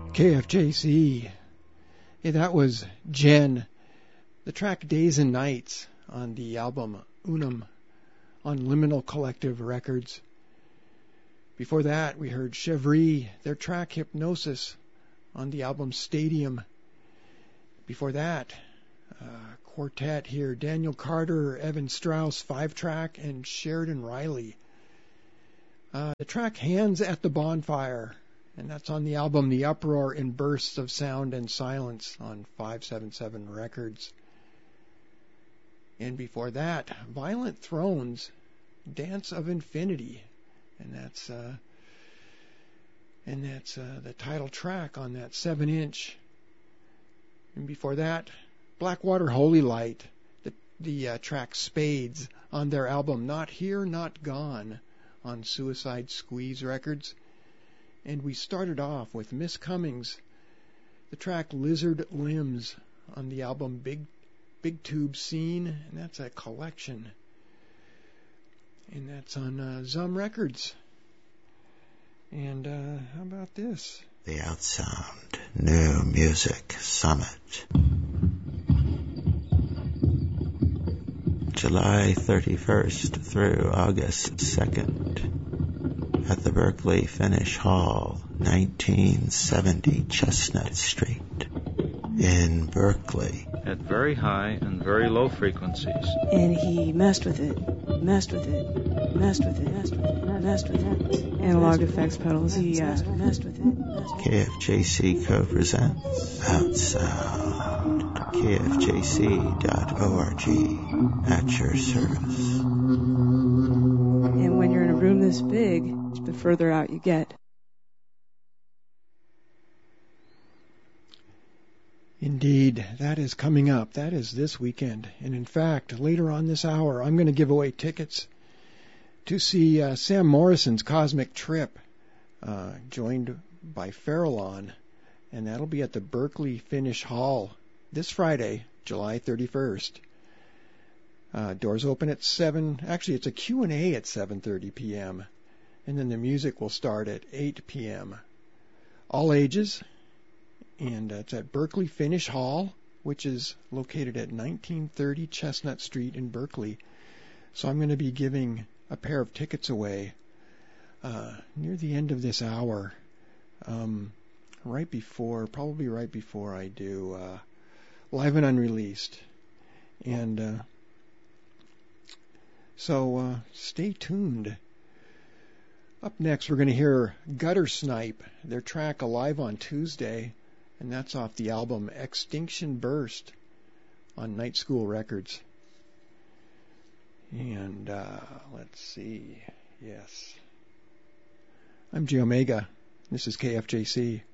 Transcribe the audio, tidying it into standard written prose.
KFJC. Hey, that was Jen. The track Days and Nights on the album Unum on Liminal Collective Records. Before that, we heard Chevry, their track Hypnosis on the album Stadium. Before that, quartet here, Daniel Carter, Evan Strauss, 5-track, and Sheridan Riley. The track Hands at the Bonfire, and that's on the album The Uproar in Bursts of Sound and Silence on 577 Records. And before that, Violent Thrones, Dance of Infinity, and that's the title track on that 7-inch. And before that, Blackwater Holy Light, the track Spades on their album Not Here, Not Gone on Suicide Squeeze Records. And we started off with Miss Cummings, the track Lizard Limbs on the album Big Tube Scene, and that's a collection. And that's on Zum Records. And how about this? The Outsound New Music Summit. July 31st through August 2nd at the Berkeley Finish Hall, 1970 Chestnut Street in Berkeley. At very high and very low frequencies. And he messed with it. Analog effects pedals. He messed with it. KFJC co-presents Outsound. KFJC.org at your service. And when you're in a room this big, the further out you get. Indeed, that is coming up. That is this weekend. And in fact, later on this hour, I'm going to give away tickets to see Sam Morrison's Cosmic Trip, joined by Farallon. And that'll be at the Berkeley Finish Hall this Friday, July 31st. Doors open at 7. Actually, it's a Q&A at 7:30 p.m. And then the music will start at 8 p.m. All ages. And it's at Berkeley Finish Hall, which is located at 1930 Chestnut Street in Berkeley. So I'm going to be giving a pair of tickets away near the end of this hour, probably right before I do Live and Unreleased. And so stay tuned. Up next, we're going to hear Gutter Snipe, their track Alive on Tuesday. And that's off the album Extinction Burst on Night School Records. And let's see. Yes. I'm G Omega. This is KFJC.